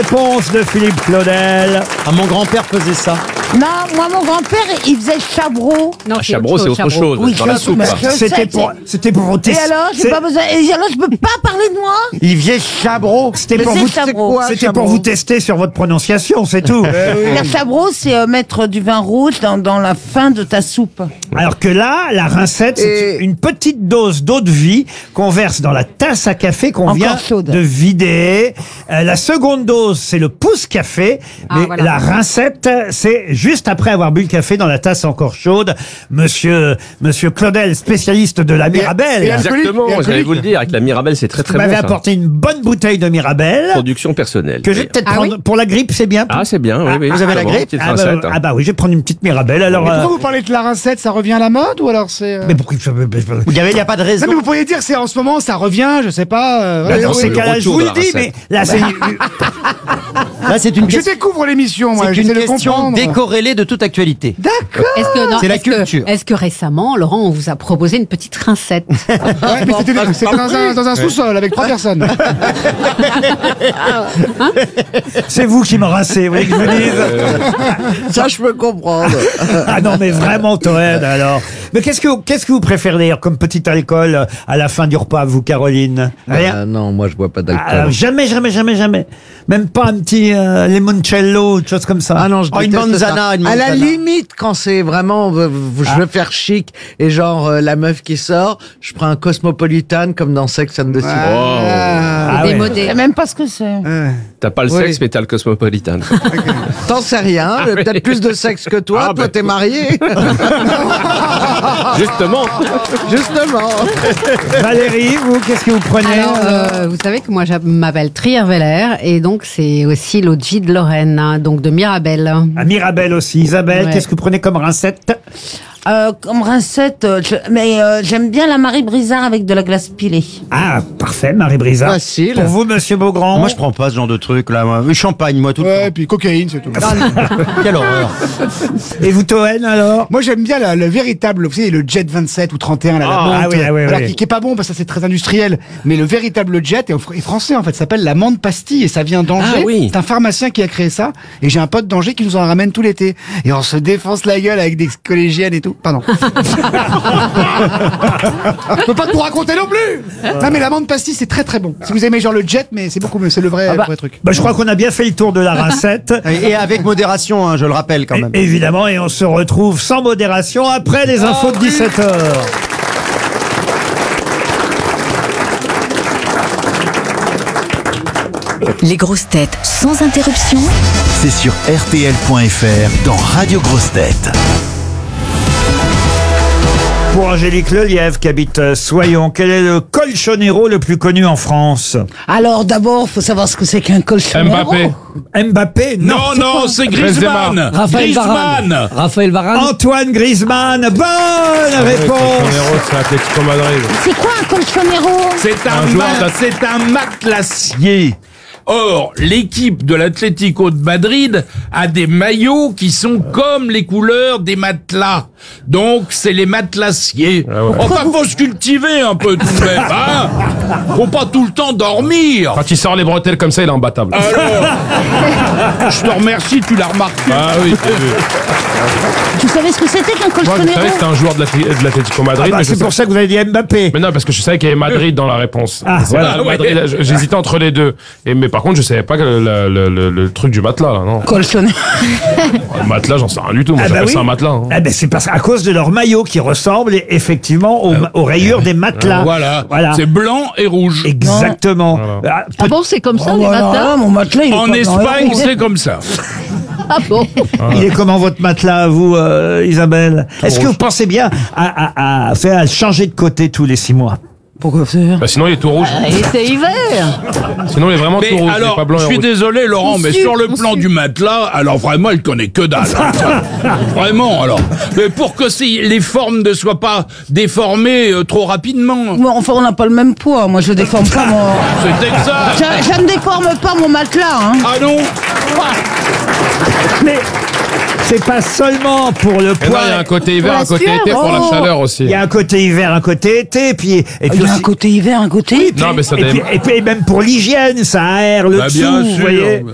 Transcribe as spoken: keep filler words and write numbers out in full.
Réponse de Philippe Claudel. Ah, mon grand-père faisait ça. Non, moi, mon grand-père, il faisait chabreau. Non, Ah, Chabreau, c'est autre chose. Oui, dans la je- soupe. mais hein. je- C'était pour, c'était pour vous Et tester. alors, j'ai C'est- pas besoin. Et alors, je peux pas parler de moi. Il faisait Chabreau. C'était Je pour sais vous, Chabreau. c'était pour Chabreau vous tester sur votre prononciation, c'est tout. Faire chabreau, c'est euh, mettre du vin rouge dans, dans la fin de ta soupe. Alors que là, la rincette, c'est Et- une petite dose d'eau de vie qu'on verse dans la tasse à café qu'on Encore vient chaude. de vider. Euh, la seconde dose, c'est le pouce café. Ah, mais voilà. la rincette, c'est juste après avoir bu le café dans la tasse encore chaude. Monsieur, monsieur Claudel, spécialiste de la Mirabelle. et alcoolique, Exactement, et j'allais alcoolique. vous le dire. Avec la Mirabelle, c'est très Vous très bon. m'avez ça. apporté une bonne bouteille de Mirabelle. Production personnelle. Que je vais peut-être Ah prendre oui pour la grippe, c'est bien. Ah, c'est bien, oui, oui. vous avez la Bon, grippe petite Ah bah, rincette, hein. ah bah oui, je vais prendre une petite Mirabelle. Alors, Mais euh, pourquoi vous parlez de la rincette? Ça revient à la mode ou alors c'est... euh mais pourquoi Il y avait, il n'y a pas de raison. Non mais vous pourriez dire c'est en ce moment ça revient, je sais pas. euh, Bah, ouais, dans ouais, ces ouais. cas-là, je retour vous de le la dis, mais recette. là, c'est Là, c'est une Je question. découvre l'émission, moi. C'est J'essaie une de question comprendre. décorrélée de toute actualité. D'accord. Est-ce que, non, C'est la est-ce que- culture. Est-ce que récemment, Laurent, on vous a proposé une petite rincette? Ouais, mais c'était c'était dans un, dans un sous-sol avec trois personnes. c'est vous qui me rincez, vous voulez que je vous dise Ça, je peux comprendre. Ah non, mais vraiment, Toen, alors. Mais qu'est-ce que, vous- qu'est-ce que vous préférez d'ailleurs comme petit alcool euh, à la fin du repas, vous, Caroline? Rien. Ah, non, moi, je bois pas Ah, d'alcool. jamais, jamais, jamais, jamais. Même pas un petit euh, limoncello, une chose comme ça. Ah non, je Oh, une déteste manzana, ça. une À la manzana. limite, quand c'est vraiment, euh, je veux faire chic et genre euh, la meuf qui sort, je prends un Cosmopolitan comme dans Sex and the City. Ah Des ouais. Je modèles. sais même pas ce que c'est. T'as pas le Oui. sexe, mais t'as le cosmopolitan. T'en sais rien, j'ai peut-être plus de sexe que toi. Ah, toi, bah. t'es marié. Justement. Justement. Valérie, vous, qu'est-ce que vous prenez Alors, euh, vous savez que moi, je m'appelle Trierweiler et donc c'est aussi l'O G de Lorraine, hein, donc de Mirabelle. À Mirabelle aussi. Isabelle, Ouais. qu'est-ce que vous prenez comme rincette? Euh, comme rincette, euh, je- mais euh, j'aime bien la Marie Brizard avec de la glace pilée. Ah, parfait, Marie Brizard. Facile. Pour vous, monsieur Beaugrand? Moi, je prends pas ce genre de truc là. Moi. Champagne, moi, tout le Ouais, et puis cocaïne, c'est tout. temps. Quelle horreur. Et vous, Toen, alors? Moi, j'aime bien la- le véritable, vous savez, le Jet vingt-sept ou trente et un, là, la Ah, menthe. ah oui, ah oui, Alors, oui. Qui, qui est pas bon parce que ça, c'est très industriel. Mais le véritable Jet est, est français, en fait. Ça s'appelle la menthe pastille et ça vient d'Angers. Ah oui. C'est un pharmacien qui a créé ça. Et j'ai un pote d'Angers qui nous en ramène tout l'été. Et on se défonce la gueule avec des collégiennes et tout. Pardon. Je peux pas tout raconter non plus. Non, mais la menthe pastille, c'est très très bon. Si vous aimez genre le Jet, mais c'est beaucoup mieux. C'est le vrai, bah, vrai truc. Bah, je crois qu'on a bien fait le tour de la rincette. Et et avec modération, hein, je le rappelle quand même. Et- évidemment, et on se retrouve sans modération après les infos de dix-sept heures. Les grosses têtes sans interruption. C'est sur R T L point F R dans Radio Grosses Têtes. Pour Angélique Lelièvre qui habite euh, Soyons, quel est le colchonero le plus connu en France? Alors d'abord, faut savoir ce que c'est qu'un colchonero. Mbappé. Mbappé? Non. Non, non, c'est Griezmann. Raphaël Varane. Griezmann. Raphaël Varane. Antoine Griezmann, bonne réponse. C'est Atlético Madrid. C'est quoi un colchonero? C'est un, Un joueur ma- d'At- c'est un matelassier. Or, l'équipe de l'Atlético de Madrid a des maillots qui sont comme les couleurs des matelas. Donc, c'est les matelassiers. Enfin, faut se cultiver un peu tout de même, hein. Faut pas tout le temps dormir. Quand il sort les bretelles comme ça, il est imbattable. Alors, je te remercie, tu l'as remarqué. Ah oui, t'as vu. Tu savais ce que c'était qu'un Moi, je colchonero? savais que c'était un joueur de l'Atlé- de l'Atlético Ah Madrid. bah, mais je c'est sais- pour ça que vous avez dit Mbappé. Mais non, parce que je savais qu'il y avait Madrid dans la réponse. Ah, C'est voilà. pas Madrid, là, j'hésitais entre les deux. Et, mais par contre, je savais pas que le, le- le- le truc du matelas, là, non. Colchonero. Le matelas, j'en sais rien du tout. Moi, Ah bah j'appelle oui. ça un matelas. hein. Ah ben c'est parce qu'à cause de leur maillot qui ressemble effectivement aux, aux rayures des matelas. Voilà. Voilà. C'est blanc et rouge. Exactement. Voilà. Ah, Ah bon, c'est comme ça, Oh, les voilà, matins? mon matelas, il est En pas Espagne, dans- c'est comme ça. Ah bon? Il est comment votre matelas, vous, euh, Isabelle? Est-ce que vous pensez bien à, à, à faire à changer de côté tous les six mois? Pourquoi faire? Bah, sinon, il est tout rouge. Ah, et c'est hiver. Sinon, il est vraiment tout Mais rouge. il est alors, pas blanc je et suis rouge. désolé, Laurent, mais Monsieur, sur le monsieur. plan du matelas, alors vraiment, il connaît que dalle. hein. Vraiment, alors. Mais pour que si les formes ne soient pas déformées euh, trop rapidement. Bon, enfin, on n'a pas le même poids. Moi, je déforme pas mon. C'est exact. Je, je ne déforme pas mon matelas, hein. Ah non? Mais c'est pas seulement pour le Et non, poids. il y a un côté hiver, Pour un la côté sueur, été pour la oh. chaleur aussi. Il y a un côté hiver, un côté été, puis et puis Il y a un aussi- côté hiver, un côté. Oui, puis- Non, mais ça et, puis, dépend. et puis même pour l'hygiène, ça aère le Bah, dessous, bien vous sûr. voyez.